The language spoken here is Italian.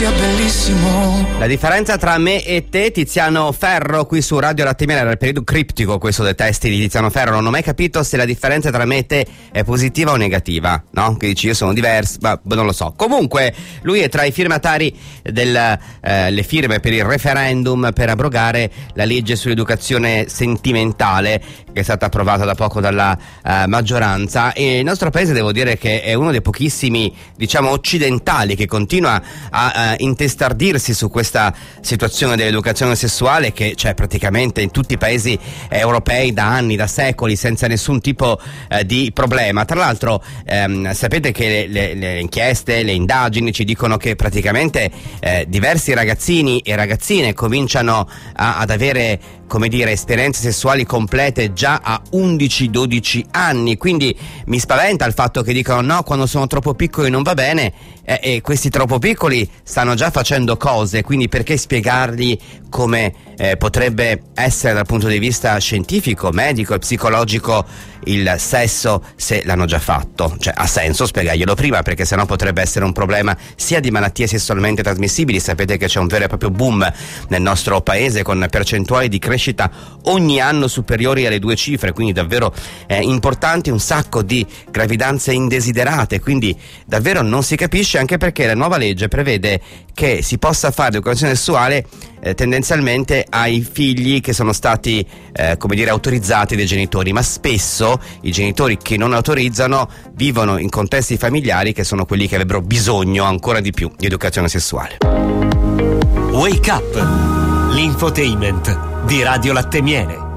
sia bellissimo. La differenza tra me e te, Tiziano Ferro, qui su Radio Latte Miele. Era il periodo criptico questo dei testi di Tiziano Ferro. Non ho mai capito se la differenza tra me e te è positiva o negativa, no? Che dici io sono diverso, ma non lo so. Comunque lui è tra i firmatari le firme per il referendum per abrogare la legge sull'educazione sentimentale che è stata approvata da poco dalla maggioranza. E il nostro paese, devo dire che è uno dei pochissimi, diciamo, occidentali che continua a intestardirsi su questa situazione dell'educazione sessuale che c'è praticamente in tutti i paesi europei da anni, da secoli, senza nessun tipo di problema. Tra l'altro sapete che le inchieste, le indagini ci dicono che praticamente diversi ragazzini e ragazzine cominciano ad avere, come dire, esperienze sessuali complete già a 11-12 anni, quindi mi spaventa il fatto che dicono no, quando sono troppo piccoli non va bene, e questi troppo piccoli stanno già facendo cose, quindi perché spiegargli come potrebbe essere dal punto di vista scientifico, medico e psicologico il sesso se l'hanno già fatto? Cioè ha senso spiegarglielo prima, perché sennò potrebbe essere un problema sia di malattie sessualmente trasmissibili. Sapete che c'è un vero e proprio boom nel nostro paese con percentuali di crescita ogni anno superiori alle 2 cifre, quindi davvero importanti, un sacco di gravidanze indesiderate, quindi davvero non si capisce, anche perché la nuova legge prevede che si possa fare educazione sessuale tendenzialmente ai figli che sono stati come dire autorizzati dai genitori, ma spesso i genitori che non autorizzano vivono in contesti familiari che sono quelli che avrebbero bisogno ancora di più di educazione sessuale. Wake Up, l'infotainment di Radio Latte Miele.